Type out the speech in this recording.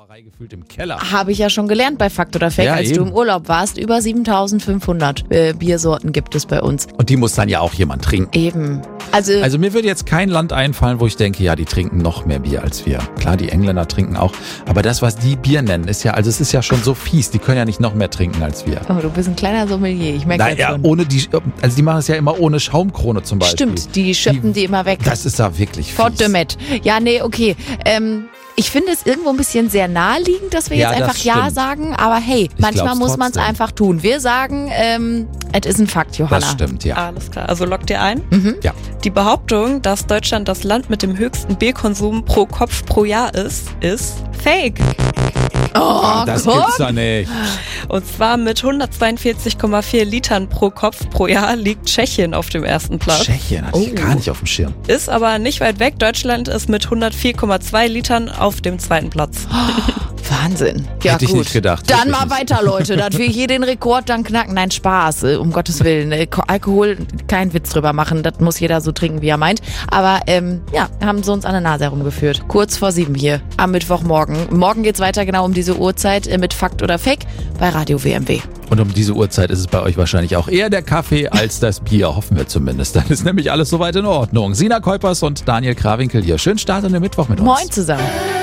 Brauerei gefühlt im Keller. Habe ich ja schon gelernt bei Fakt oder Fake, als du im Urlaub warst. Über 7500 Biersorten gibt es bei uns. Und die muss dann ja auch jemand trinken. Eben. Also mir würde jetzt kein Land einfallen, wo ich denke, ja, die trinken noch mehr Bier als wir. Klar, die Engländer trinken auch. Aber das, was die Bier nennen, ist ja, also es ist ja schon so fies. Die können ja nicht noch mehr trinken als wir. Oh, du bist ein kleiner Sommelier, ich merke das schon. Ohne die, also die machen es ja immer ohne Schaumkrone zum Beispiel. Stimmt, die schöpfen die immer weg. Das ist da wirklich fies. Fort de Met. Ja, nee, okay. Ich finde es irgendwo ein bisschen sehr naheliegend, dass wir jetzt einfach Ja sagen, aber hey, manchmal muss man es einfach tun. Wir sagen, es ist ein Fakt, Johanna. Das stimmt, ja. Alles klar, also lockt ihr ein? Ja. Die Behauptung, dass Deutschland das Land mit dem höchsten Bierkonsum pro Kopf pro Jahr ist fake. Oh, das guck. gibt's da nicht. Und zwar mit 142,4 Litern pro Kopf pro Jahr liegt Tschechien auf dem ersten Platz. Tschechien hatte ich gar nicht auf dem Schirm. Ist aber nicht weit weg. Deutschland ist mit 104,2 Litern auf dem zweiten Platz. Wahnsinn. Ja, Hätte ich gut. nicht gedacht. Dann Wirklich mal nicht. weiter, Leute, dass wir hier den Rekord dann knacken. Nein, Spaß, um Gottes Willen. Alkohol, kein Witz drüber machen. Das muss jeder so trinken, wie er meint. Aber haben sie uns an der Nase herumgeführt. Kurz vor 7 hier am Mittwochmorgen. Morgen geht's weiter genau um diese Uhrzeit mit Fakt oder Fake bei Radio WMW. Und um diese Uhrzeit ist es bei euch wahrscheinlich auch eher der Kaffee als das Bier, hoffen wir zumindest. Dann ist nämlich alles soweit in Ordnung. Sina Kuipers und Daniel Krawinkel hier. Schönen Start in den Mittwoch mit uns. Moin zusammen.